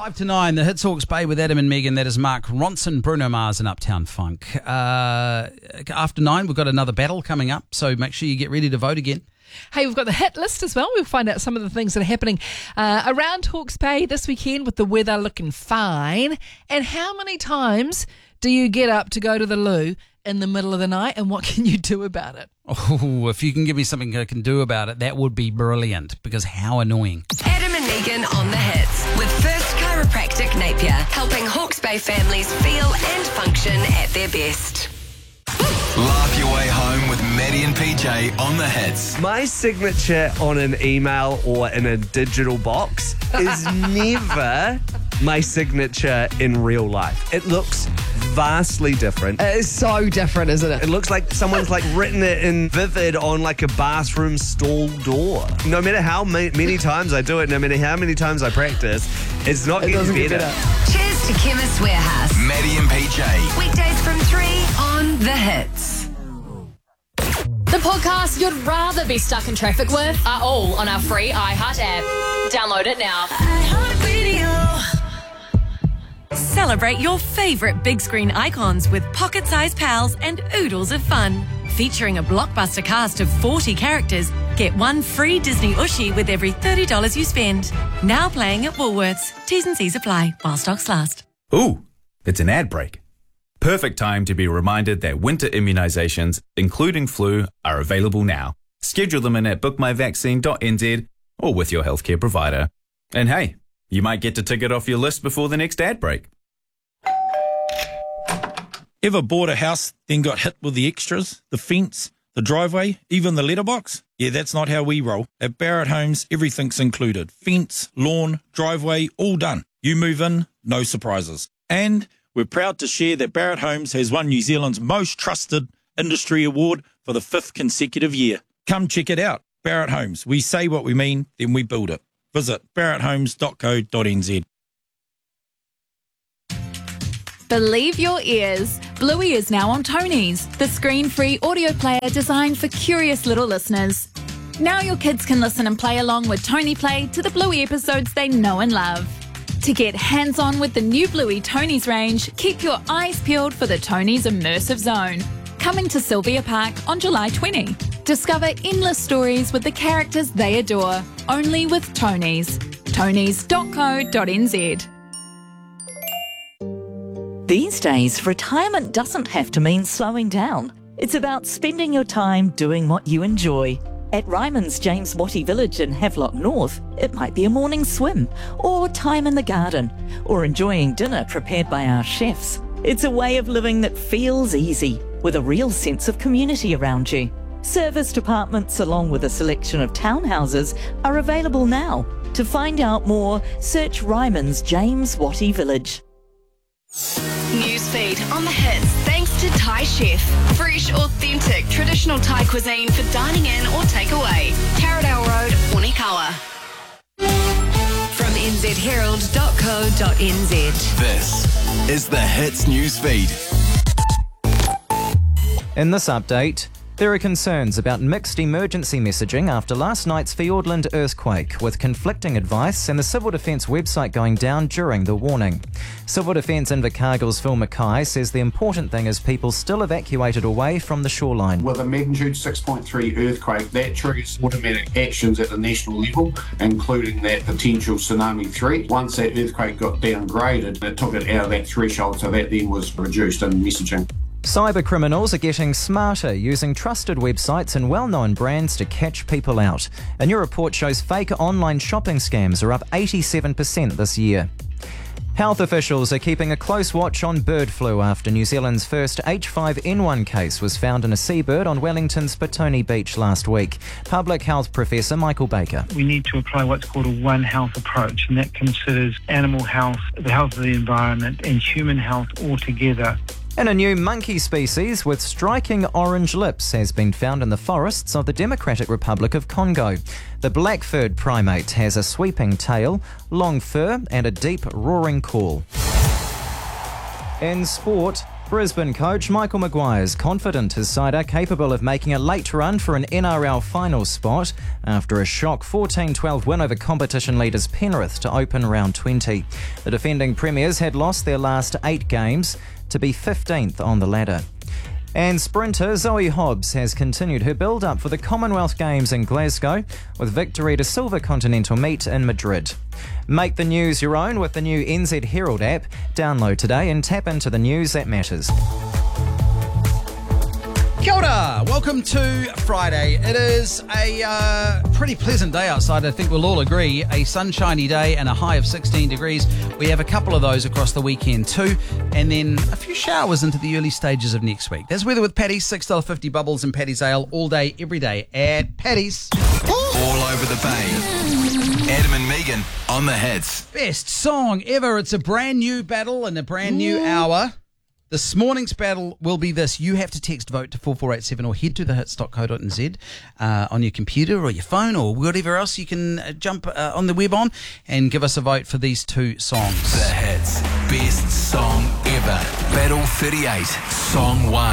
5 to 9, the Hits Hawke's Bay with Adam and Megan. That is Mark Ronson, Bruno Mars and Uptown Funk. After 9, we've got another battle coming up, so make sure you get ready to vote again. Hey, we've got the hit list as well. We'll find out some of the things that are happening around Hawke's Bay this weekend with the weather looking fine. And how many times do you get up to go to the loo in the middle of the night, and what can you do about it? Oh, if you can give me something I can do about it, that would be brilliant, because how annoying. Adam and Megan on the hits with First Chiropractic Napier, helping Hawke's Bay families feel and function at their best. Laugh your way home with Maddie and PJ on the hits. My signature on an email or in a digital box is never my signature in real life. It looks vastly different. It is so different, isn't it? It looks like someone's written it in vivid on a bathroom stall door. No matter how many times I do it, no matter how many times I practice, it's not getting better. Cheers to Chemist Warehouse. Maddie and PJ. Weekdays from 3 on the hits. The podcasts you'd rather be stuck in traffic with are all on our free iHeart app. Download it now. Celebrate your favourite big screen icons with pocket-sized pals and oodles of fun. Featuring a blockbuster cast of 40 characters, get one free Disney Ushi with every $30 you spend. Now playing at Woolworths. T's and C's apply while stocks last. Ooh, it's an ad break. Perfect time to be reminded that winter immunisations, including flu, are available now. Schedule them in at bookmyvaccine.nz or with your healthcare provider. And hey, you might get to tick it off your list before the next ad break. Ever bought a house, then got hit with the extras, the fence, the driveway, even the letterbox? Yeah, that's not how we roll. At Barrett Homes, everything's included. Fence, lawn, driveway, all done. You move in, no surprises. And we're proud to share that Barrett Homes has won New Zealand's most trusted industry award for the 5th consecutive year. Come check it out. Barrett Homes. We say what we mean, then we build it. Visit barretthomes.co.nz. Believe your ears. Bluey is now on Tony's, the screen-free audio player designed for curious little listeners. Now your kids can listen and play along with Tony Play to the Bluey episodes they know and love. To get hands-on with the new Bluey Tony's range, keep your eyes peeled for the Tony's Immersive Zone. Coming to Sylvia Park on July 20. Discover endless stories with the characters they adore, only with Tony's. tonys.co.nz. These days, retirement doesn't have to mean slowing down. It's about spending your time doing what you enjoy. At Ryman's James Wattie Village in Havelock North, it might be a morning swim, or time in the garden, or enjoying dinner prepared by our chefs. It's a way of living that feels easy, with a real sense of community around you. Serviced apartments along with a selection of townhouses are available now. To find out more, search Ryman's James Wattie Village. Newsfeed on the hits thanks to Thai Chef. Fresh, authentic, traditional Thai cuisine for dining in or takeaway. Taradale Road, Wanikawa. From nzherald.co.nz. This is the Hits Newsfeed. In this update, there are concerns about mixed emergency messaging after last night's Fiordland earthquake, with conflicting advice and the Civil Defence website going down during the warning. Civil Defence Invercargill's Phil Mackay says the important thing is people still evacuated away from the shoreline. With a magnitude 6.3 earthquake, that triggers automatic actions at the national level, including that potential tsunami threat. Once that earthquake got downgraded, it took it out of that threshold, so that then was reduced in messaging. Cyber criminals are getting smarter, using trusted websites and well-known brands to catch people out. A new report shows fake online shopping scams are up 87% this year. Health officials are keeping a close watch on bird flu after New Zealand's first H5N1 case was found in a seabird on Wellington's Petone Beach last week. Public health professor Michael Baker. We need to apply what's called a One Health approach, and that considers animal health, the health of the environment, and human health all together. And a new monkey species with striking orange lips has been found in the forests of the Democratic Republic of Congo. The black-furred primate has a sweeping tail, long fur and a deep roaring call. In sport, Brisbane coach Michael Maguire is confident his side are capable of making a late run for an NRL final spot after a shock 14-12 win over competition leaders Penrith to open round 20. The defending premiers had lost their last 8 games to be 15th on the ladder. And sprinter Zoe Hobbs has continued her build-up for the Commonwealth Games in Glasgow with victory to silver continental meet in Madrid. Make the news your own with the new NZ Herald app. Download today and tap into the news that matters. Kia ora! Welcome to Friday. It is a pretty pleasant day outside, I think we'll all agree. A sunshiny day and a high of 16 degrees. We have a couple of those across the weekend too, and then a few showers into the early stages of next week. That's weather with Paddy's, $6.50 bubbles and Paddy's Ale all day, every day at Paddy's. All over the bay. Adam and Megan on the hits. Best song ever. It's a brand new battle and a brand new hour. This morning's battle will be this. You have to text vote to 4487 or head to thehits.co.nz on your computer or your phone or whatever else you can jump on the web on and give us a vote for these 2 songs. The Hits. Best song ever. Battle 38. Song 1.